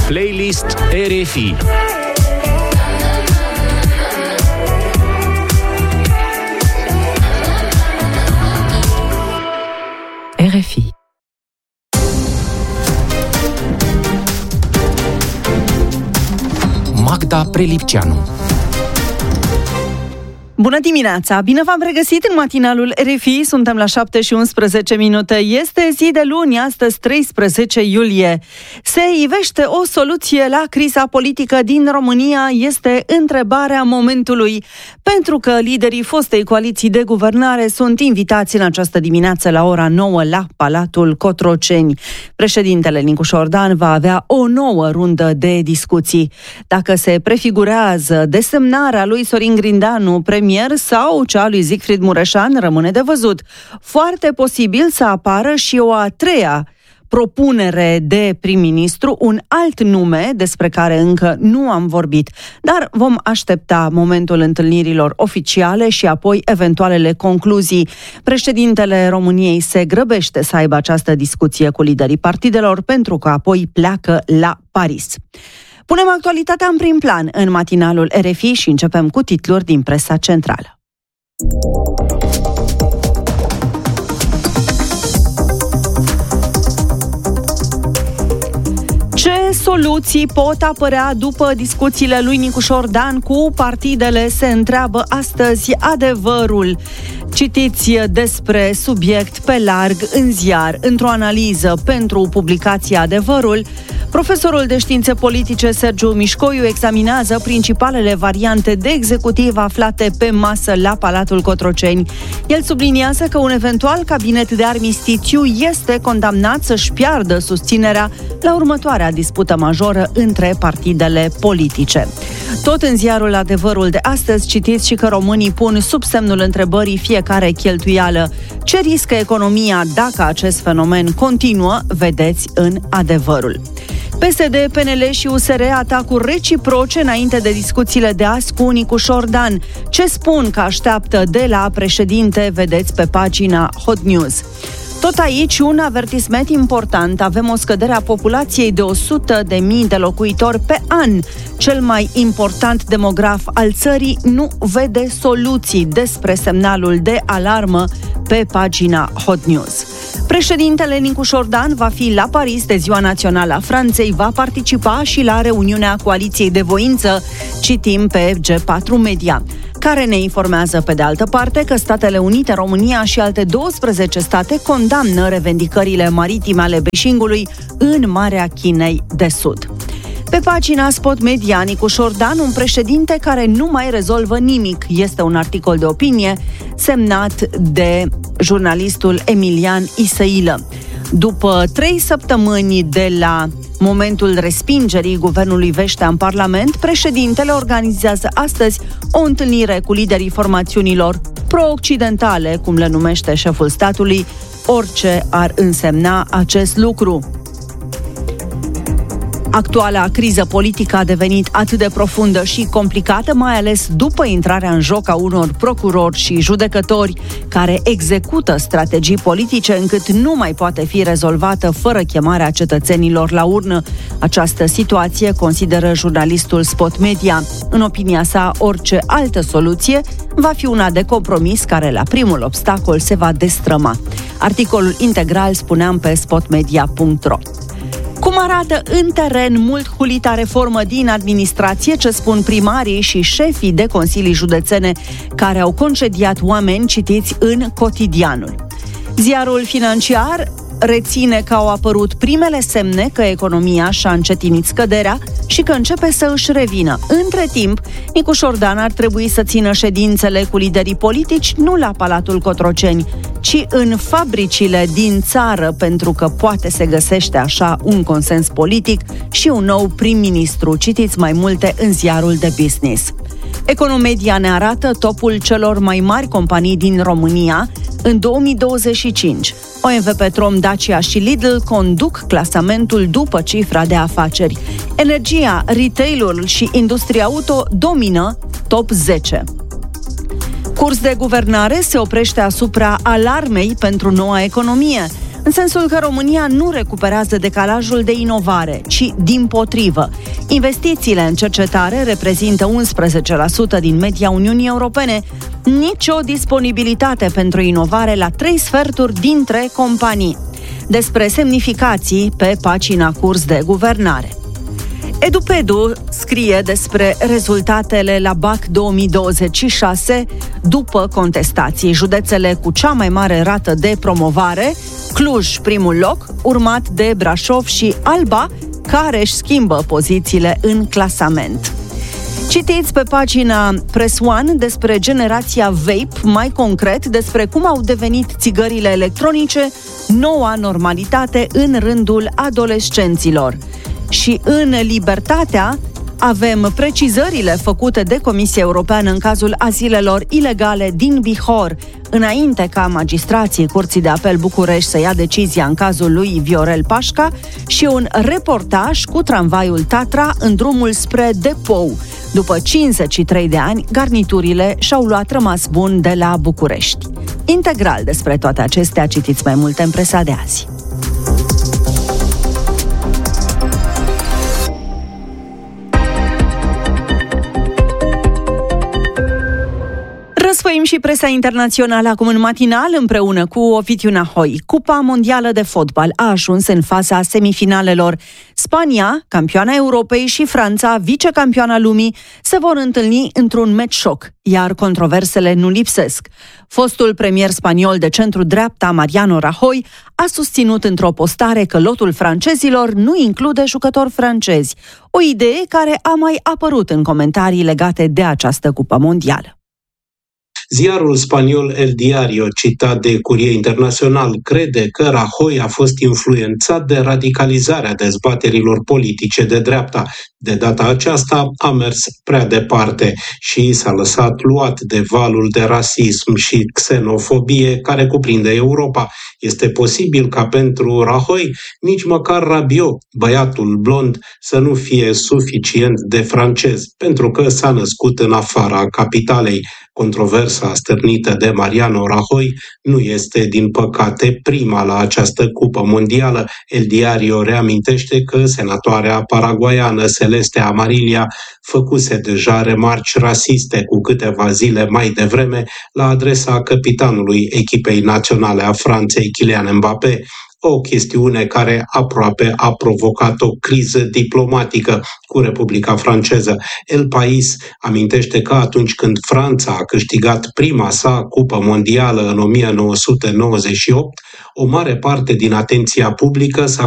Playlist RFI. RFI. Magda Prelipceanu. Bună dimineața! Bine v-am regăsit în matinalul RFI. Suntem la 7:11. Este zi de luni, astăzi 13 iulie. Se ivește o soluție la criza politică din România? Este întrebarea momentului. Pentru că liderii fostei coaliții de guvernare sunt invitați în această dimineață la ora 9 la Palatul Cotroceni. Președintele Nicu Șordan va avea o nouă rundă de discuții. Dacă se prefigurează desemnarea lui Sorin Grindeanu premier sau cea lui Siegfried Mureșan, rămâne de văzut. Foarte posibil să apară și o a treia propunere de prim-ministru, un alt nume despre care încă nu am vorbit, dar vom aștepta momentul întâlnirilor oficiale și apoi eventualele concluzii. Președintele României se grăbește să aibă această discuție cu liderii partidelor pentru că apoi pleacă la Paris. Punem actualitatea în prim plan în matinalul RFI și începem cu titluri din presa centrală. Ce soluții pot apărea după discuțiile lui Nicu Șordan cu partidele, se întreabă astăzi Adevărul. Citiți despre subiect pe larg în ziar. Într-o analiză pentru publicația Adevărul, profesorul de științe politice Sergiu Mișcoiu examinează principalele variante de executiv aflate pe masă la Palatul Cotroceni. El subliniază că un eventual cabinet de armistițiu este condamnat să-și piardă susținerea la următoarea dispută majoră între partidele politice. Tot în ziarul Adevărul de astăzi citiți și că românii pun sub semnul întrebării fiecare cheltuială. Ce riscă economia dacă acest fenomen continuă? Vedeți în Adevărul. PSD, PNL și USR atacuri reciproce înainte de discuțiile de azi cu Nicu Șordan. Ce spun că așteaptă de la președinte? Vedeți pe pagina Hot News. Tot aici, un avertisment important. Avem o scădere a populației de 100.000 de locuitori pe an. Cel mai important demograf al țării nu vede soluții. Despre semnalul de alarmă pe pagina Hot News. Președintele Nicu Șordan va fi la Paris de Ziua Națională a Franței, va participa și la reuniunea Coaliției de Voință, citim pe G4 Media, care ne informează pe de altă parte că Statele Unite, România și alte 12 state condamnă revendicările maritime ale Beijingului în Marea Chinei de Sud. Pe pagina Spot Media, Nicu Șordan, un președinte care nu mai rezolvă nimic. Este un articol de opinie semnat de jurnalistul Emilian Isăilă. După 3 săptămâni de la momentul respingerii guvernului Vestea în Parlament, președintele organizează astăzi o întâlnire cu liderii formațiunilor pro-occidentale, cum le numește șeful statului, orice ar însemna acest lucru. Actuala criză politică a devenit atât de profundă și complicată, mai ales după intrarea în joc a unor procurori și judecători care execută strategii politice, încât nu mai poate fi rezolvată fără chemarea cetățenilor la urnă. Această situație, consideră jurnalistul Spot Media. În opinia sa, orice altă soluție va fi una de compromis care la primul obstacol se va destrăma. Articolul integral spuneam pe spotmedia.ro. Cum arată în teren mult hulita reformă din administrație, ce spun primarii și șefii de consilii județene care au concediat oameni, citiți în Cotidianul. Ziarul Financiar reține că au apărut primele semne că economia și-a încetinit scăderea și că începe să își revină. Între timp, Nicu Șordan ar trebui să țină ședințele cu liderii politici nu la Palatul Cotroceni, ci în fabricile din țară, pentru că poate se găsește așa un consens politic și un nou prim-ministru. Citiți mai multe în ziarul de Business. Economedia ne arată topul celor mai mari companii din România în 2025. OMV Petrom, Dacia și Lidl conduc clasamentul după cifra de afaceri. Energia, retail-ul și industria auto domină top 10. Curs de guvernare se oprește asupra alarmei pentru noua economie. în sensul că România nu recuperează decalajul de inovare, ci dimpotrivă. Investițiile în cercetare reprezintă 11% din media Uniunii Europene, nicio disponibilitate pentru inovare la 3/4 dintre companii. Despre semnificații pe pagina Curs de Guvernare. Edupedu scrie despre rezultatele la BAC 2026 după contestații. Județele cu cea mai mare rată de promovare, Cluj primul loc, urmat de Brașov și Alba, care își schimbă pozițiile în clasament. Citiți pe pagina Press One despre generația vape, mai concret despre cum au devenit țigările electronice noua normalitate în rândul adolescenților. Și în Libertatea avem precizările făcute de Comisia Europeană în cazul azilelor ilegale din Bihor, înainte ca magistrații Curții de Apel București să ia decizia în cazul lui Viorel Pașca, și un reportaj cu tramvaiul Tatra în drumul spre Depou. După 53 de ani, garniturile și-au luat rămas bun de la București. Integral despre toate acestea citiți mai multe în presa de azi. Răsfoim și presa internațională acum în matinal împreună cu Ovidiu Nahoi. Cupa mondială de fotbal a ajuns în faza semifinalelor. Spania, campioana Europei, și Franța, vicecampioana lumii, se vor întâlni într-un meci șoc, iar controversele nu lipsesc. Fostul premier spaniol de centru-dreapta, Mariano Rajoy, a susținut într-o postare că lotul francezilor nu include jucători francezi, o idee care a mai apărut în comentarii legate de această cupă mondială. Ziarul spaniol El Diario, citat de Curie Internațional, crede că Rajoy a fost influențat de radicalizarea dezbaterilor politice de dreapta. De data aceasta a mers prea departe și s-a lăsat luat de valul de rasism și xenofobie care cuprinde Europa. Este posibil ca pentru Rajoy nici măcar Rabiot, băiatul blond, să nu fie suficient de francez, pentru că s-a născut în afara capitalei. Controversa stârnită de Mariano Rajoy nu este, din păcate, prima la această cupă mondială. El Diario reamintește că senatoarea paraguaiană Celeste Amarilla făcuse deja remarci rasiste cu câteva zile mai devreme la adresa capitanului echipei naționale a Franței, Kylian Mbappé. O chestiune care aproape a provocat o criză diplomatică cu Republica Franceză. El País amintește că atunci când Franța a câștigat prima sa cupă mondială în 1998, o mare parte din atenția publică s-a